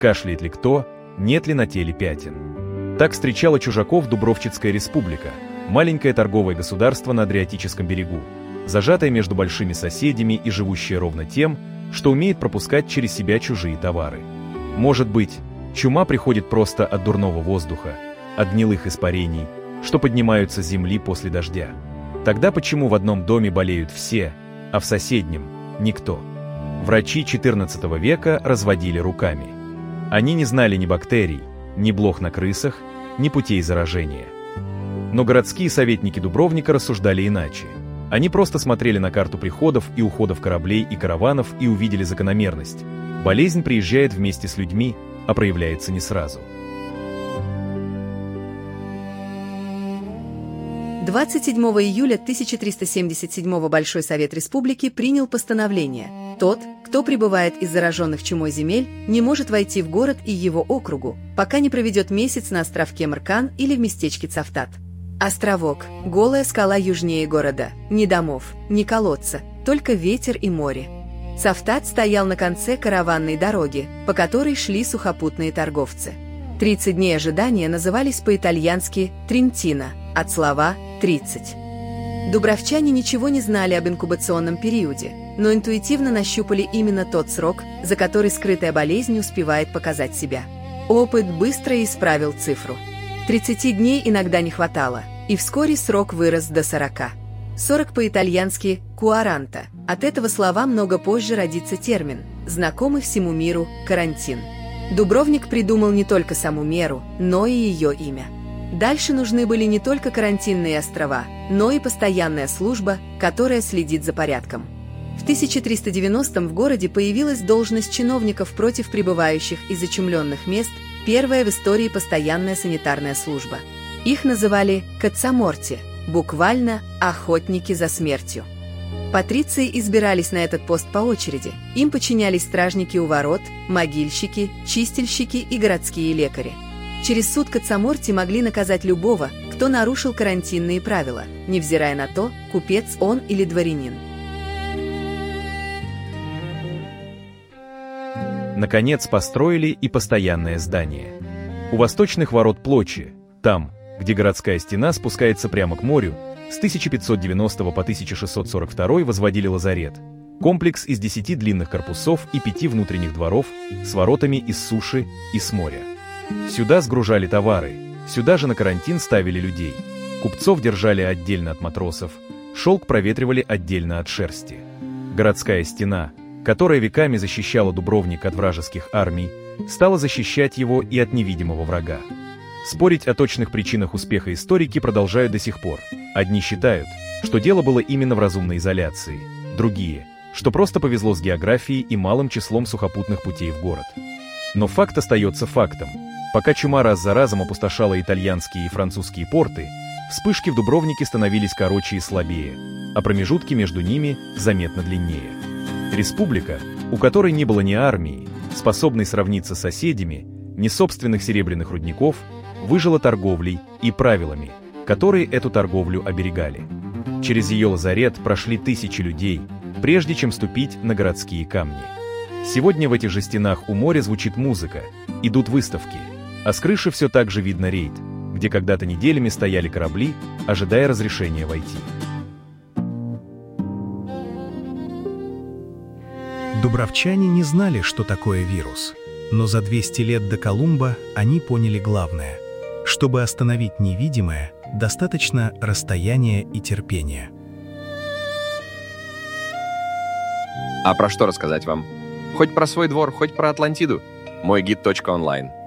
кашляет ли кто, нет ли на теле пятен. Так встречала чужаков Дубровчицкая республика, маленькое торговое государство на Адриатическом берегу, зажатое между большими соседями и живущее ровно тем, что умеет пропускать через себя чужие товары. Может быть, чума приходит просто от дурного воздуха, от гнилых испарений, что поднимаются с земли после дождя. Тогда почему в одном доме болеют все, а в соседнем – никто? Врачи XIV века разводили руками. Они не знали ни бактерий, ни блох на крысах, ни путей заражения. Но городские советники Дубровника рассуждали иначе. Они просто смотрели на карту приходов и уходов кораблей и караванов и увидели закономерность. Болезнь приезжает вместе с людьми, а проявляется не сразу. 27 июля 1377 Большой Совет Республики принял постановление: тот, кто прибывает из зараженных чумой земель, не может войти в город и его округу, пока не проведет месяц на островке Мркан или в местечке Цавтат. Островок – голая скала южнее города, ни домов, ни колодца, только ветер и море. Цавтат стоял на конце караванной дороги, по которой шли сухопутные торговцы. 30 дней ожидания назывались по-итальянски «трентино», от слова «30». Дубровчане ничего не знали об инкубационном периоде, но интуитивно нащупали именно тот срок, за который скрытая болезнь успевает показать себя. Опыт быстро исправил цифру. 30 дней иногда не хватало, и вскоре срок вырос до 40. 40 по-итальянски «куаранта». От этого слова много позже родится термин, знакомый всему миру «карантин». Дубровник придумал не только саму меру, но и ее имя. Дальше нужны были не только карантинные острова, но и постоянная служба, которая следит за порядком. В 1390-м в городе появилась должность чиновников против прибывающих из зачумленных мест, первая в истории постоянная санитарная служба. Их называли «кацаморти», буквально «охотники за смертью». Патриции избирались на этот пост по очереди. Им подчинялись стражники у ворот, могильщики, чистильщики и городские лекари. Через суд кацаморти могли наказать любого, кто нарушил карантинные правила, невзирая на то, купец он или дворянин. Наконец построили и постоянное здание. У восточных ворот Плочи, там, где городская стена спускается прямо к морю, с 1590 по 1642 возводили лазарет, комплекс из 10 длинных корпусов и 5 внутренних дворов с воротами из суши и с моря. Сюда сгружали товары, сюда же на карантин ставили людей. Купцов держали отдельно от матросов, шелк проветривали отдельно от шерсти. Городская стена, которая веками защищала Дубровник от вражеских армий, стала защищать его и от невидимого врага. Спорить о точных причинах успеха историки продолжают до сих пор. Одни считают, что дело было именно в разумной изоляции, другие, что просто повезло с географией и малым числом сухопутных путей в город. Но факт остается фактом. Пока чума раз за разом опустошала итальянские и французские порты, вспышки в Дубровнике становились короче и слабее, а промежутки между ними заметно длиннее. Республика, у которой не было ни армии, способной сравниться с соседями, ни собственных серебряных рудников, выжила торговлей и правилами, которые эту торговлю оберегали. Через ее лазарет прошли тысячи людей, прежде чем ступить на городские камни. Сегодня в этих же стенах у моря звучит музыка, идут выставки, а с крыши все так же видно рейд, где когда-то неделями стояли корабли, ожидая разрешения войти. Дубровчане не знали, что такое вирус, но за 200 лет до Колумба они поняли главное. Чтобы остановить невидимое, достаточно расстояния и терпения. А про что рассказать вам? Хоть про свой двор, хоть про Атлантиду. Мой гид.онлайн.